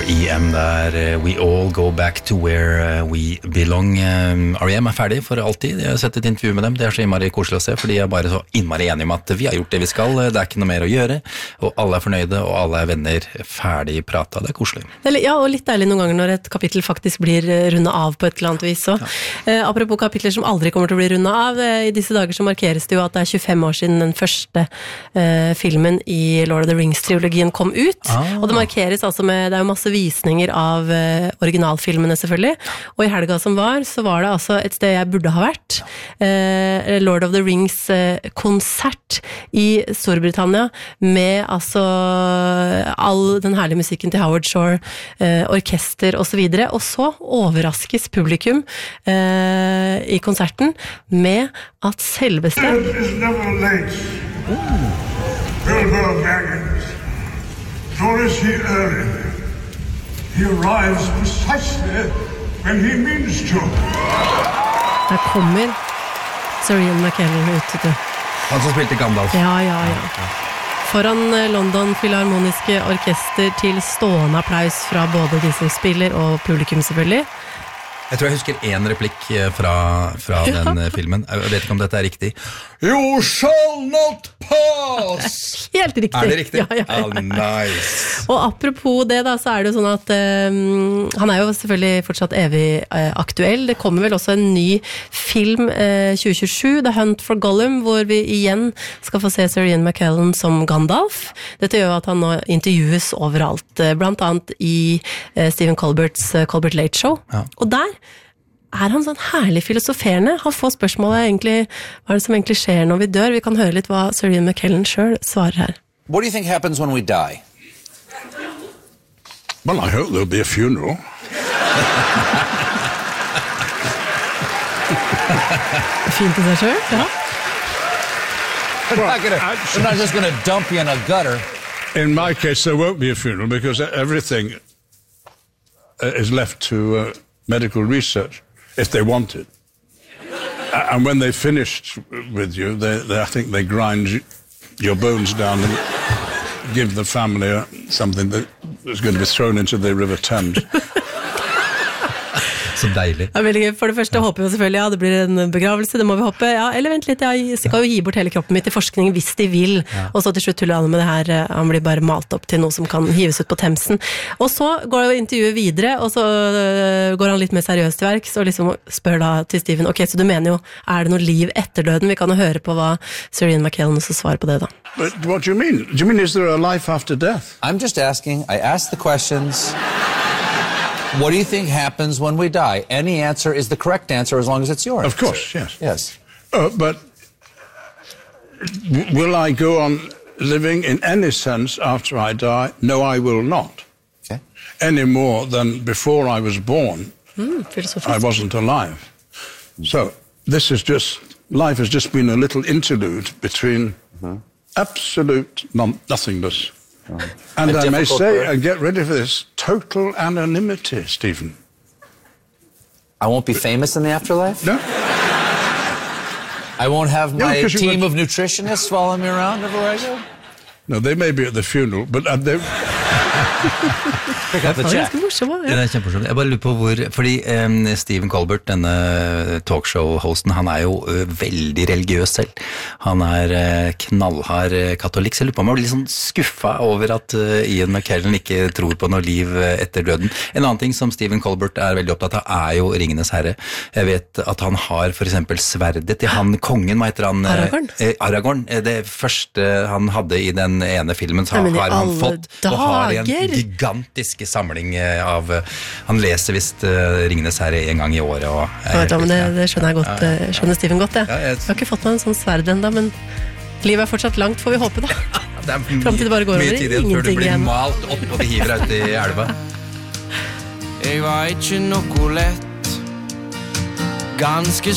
R.E.M. der We All Go Back to Where We Belong. R.E.M. ferdig for alltid. Jeg har sett et intervju med dem. Det så innmari koselig å se, for de bare så innmari enige om at vi har gjort det vi skal. Det ikke noe mer å gjøre, og alle fornøyde, og alle venner. Ferdig prata. Det koselig. Ja, og litt deilig noen ganger når et kapittel faktisk blir rundet av på et eller annet vis. Så. Apropos kapitler som aldri kommer til å bli rundet av, i disse dager så markeres det jo at det 25 år siden den første filmen i Lord of the Rings-trilogien kom ut. Og det markeres altså med, det jo masse visninger av originalfilmene selvfølgelig, og i helga som var, så var det altså et sted jeg burde ha vært. Lord of the Rings konsert i Storbritannia, med altså all den herlige musikken til Howard Shore, orkester og så videre, og så overraskes publikum i konserten med at selveste Bilbo Baggins. Nor is he early. He arrives precisely when he means to. Der kommer Sir Ian McKellen ut. Han som spilte Gandalf. Ja. Foran London Filharmoniske Orkester til stående applaus fra både de som spiller og publikum selvfølgelig. Jeg tror jeg husker en replikk fra den filmen. Jeg vet ikke om dette riktig. You shall not pass! Helt riktig. Det riktig? Ja. Nice. Og apropos det da, så det jo sånn at han jo selvfølgelig fortsatt evig aktuell. Det kommer vel også en ny film 2027, The Hunt for Gollum, hvor vi igjen skal få se Sir Ian McKellen som Gandalf. Dette gjør at han nå intervjues overalt, blant annet i Stephen Colberts Colbert Late Show. Ja. Og der han sånn herlig filosoferende. Han får spørsmålet egentlig, hva det som egentlig skjer når vi dør? Vi kan høre litt hva Sir Ian McKellen selv svarer her. What do you think happens when we die? Well, I hope there'll be a funeral. Fint I seg selv, ja. I'm not just going to dump you in a gutter. In my case, there won't be a funeral because everything is left to medical research. If they want it. And when they've finished with you, I think they grind your bones down and give the family something that is going to be thrown into the River Thames. Så deilig. Ja, veldig gøy. For det første håper vi selvfølgelig, det blir en begravelse, det må vi håpe. Ja, eller vent litt, jeg skal jo gi bort hele kroppen mitt til forskning hvis de vil. Og så til slutt tuller alle med det her, han blir bare malt opp til noe som kan hives ut på Themsen. Og så går jo intervjuet videre, og så går han litt mer seriøst til verks, og liksom spør da til Stephen, ok, så du mener jo, det noe liv etter døden? Vi kan jo høre på hva Sir Ian McKellen så svarer på det da. But what do you mean? Do you mean is there a life after death? I'm just asking, I asked the questions. What do you think happens when we die? Any answer is the correct answer as long as it's yours. Of course, yes. Yes. But will I go on living in any sense after I die? No, I will not. Okay. Any more than before I was born. I wasn't alive. So this is just, life has just been a little interlude between absolute nothingness. And I may say, and get ready for this, total anonymity, Stephen. I won't be famous in the afterlife? No. I won't have my team of nutritionists following me around everywhere I go? No, they may be at the funeral, but they... Pick up the check. Det kjempemorsomt. Jeg bare lurer på hvor, fordi Stephen Colbert, denne talkshow-hosten, han jo veldig religiøs selv. Han knallhard katolikk, så jeg lurer på om jeg blir litt sånn skuffet over at Ian McKellen ikke tror på noe liv etter døden. En annen ting som Stephen Colbert veldig opptatt av jo Ringenes herre. Jeg vet at han har for eksempel sverdet til han kongen, hva heter han? Aragorn. Det første han hadde i den ene filmen, så har han fått, og har en gigantisk samling av, han leser vist Ringenes herre en gang i året. Og det skjønner jeg godt, skjønner Stephen godt, ja. Jeg har ikke fått meg en sånn sverd enda, men livet fortsatt langt, får vi håpe da. Frem til det bare går over, ingenting igjen. Mye tid før du blir malt opp og de hiver ut i elva. Jeg var ikke noe lett, ganske